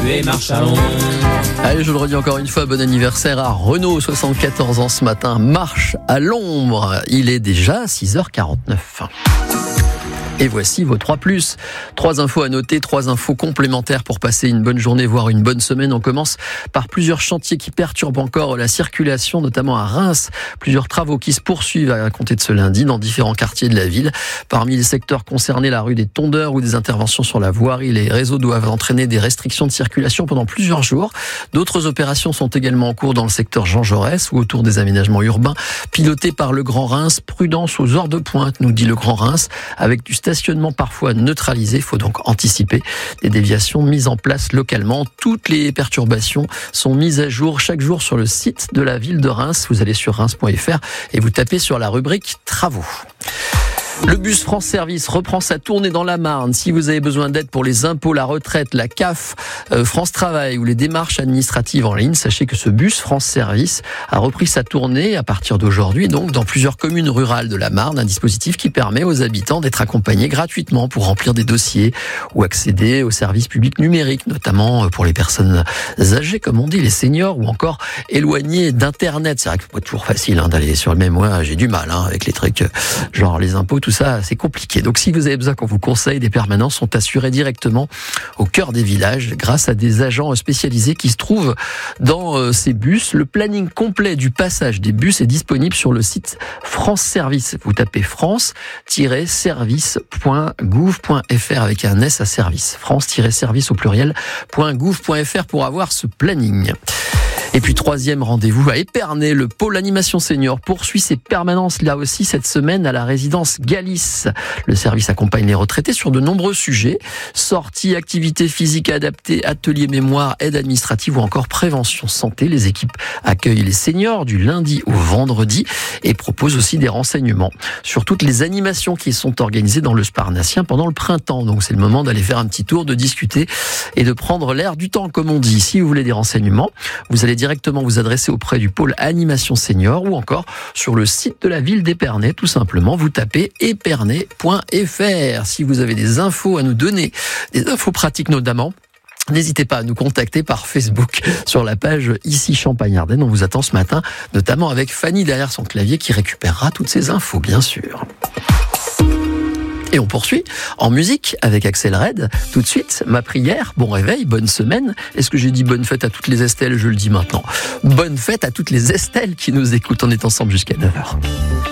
et marche à l'ombre. Allez, je le redis encore une fois, bon anniversaire à Renaud, 74 ans ce matin, marche à l'ombre. Il est déjà 6h49. Et voici vos 3+. 3 infos à noter, 3 infos complémentaires pour passer une bonne journée, voire une bonne semaine. On commence par plusieurs chantiers qui perturbent encore la circulation, notamment à Reims. Plusieurs travaux qui se poursuivent à compter de ce lundi dans différents quartiers de la ville. Parmi les secteurs concernés, la rue des Tondeurs où des interventions sur la voirie. Les réseaux doivent entraîner des restrictions de circulation pendant plusieurs jours. D'autres opérations sont également en cours dans le secteur Jean Jaurès ou autour des aménagements urbains pilotés par le Grand Reims. Prudence aux heures de pointe, nous dit le Grand Reims, avec du stationnement parfois neutralisé. Il faut donc anticiper des déviations mises en place localement. Toutes les perturbations sont mises à jour chaque jour sur le site de la ville de Reims. Vous allez sur reims.fr et vous tapez sur la rubrique travaux. Le bus France Service reprend sa tournée dans la Marne. Si vous avez besoin d'aide pour les impôts, la retraite, la CAF, France Travail ou les démarches administratives en ligne, sachez que ce bus France Service a repris sa tournée à partir d'aujourd'hui, donc dans plusieurs communes rurales de la Marne, un dispositif qui permet aux habitants d'être accompagnés gratuitement pour remplir des dossiers ou accéder aux services publics numériques, notamment pour les personnes âgées, comme on dit, les seniors, ou encore éloignés d'Internet. C'est vrai que c'est pas toujours facile d'aller sur le même. Moi, j'ai du mal avec les trucs genre les impôts, tout ça, c'est compliqué. Donc si vous avez besoin qu'on vous conseille, des permanences sont assurées directement au cœur des villages grâce à des agents spécialisés qui se trouvent dans ces bus. Le planning complet du passage des bus est disponible sur le site France Service. Vous tapez france-service.gouv.fr avec un S à service. France-service au pluriel.gouv.fr pour avoir ce planning. Et puis 3e rendez-vous à Épernay, le pôle animation senior poursuit ses permanences là aussi cette semaine à la résidence Galis. Le service accompagne les retraités sur de nombreux sujets, sorties, activités physiques adaptées, ateliers mémoire, aide administrative ou encore prévention santé. Les équipes accueillent les seniors du lundi au vendredi et proposent aussi des renseignements sur toutes les animations qui sont organisées dans le Sparnassien pendant le printemps. Donc c'est le moment d'aller faire un petit tour, de discuter et de prendre l'air du temps comme on dit. Si vous voulez des renseignements, vous allez directement vous adresser auprès du pôle animation senior ou encore sur le site de la ville d'Épernay. Tout simplement, vous tapez épernay.fr. Si vous avez des infos à nous donner, des infos pratiques notamment, n'hésitez pas à nous contacter par Facebook sur la page Ici Champagne-Ardenne. On vous attend ce matin, notamment avec Fanny derrière son clavier qui récupérera toutes ces infos, bien sûr. Et on poursuit en musique avec Axel Red. Tout de suite, ma prière, bon réveil, bonne semaine. Est-ce que j'ai dit bonne fête à toutes les Estelles? Je le dis maintenant. Bonne fête à toutes les Estelles qui nous écoutent. On est ensemble jusqu'à 9h.